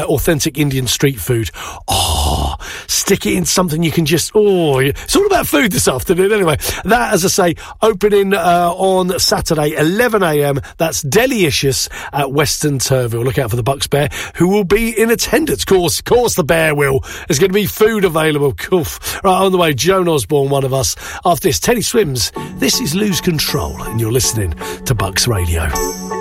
authentic Indian street food. Oh, stick it in something you can just... Oh, it's all about food this afternoon. Anyway, that, as I say, opening on Saturday, 11am. That's Delicious at Western Turville. Look out for the Bucks Bear, who will be in attendance. Of course the Bear will. There's going to be food available. Right, on the way, Joan Osborne, one of us. After this, Teddy Swims. This is Lose Control, and you're listening to Bucks Radio.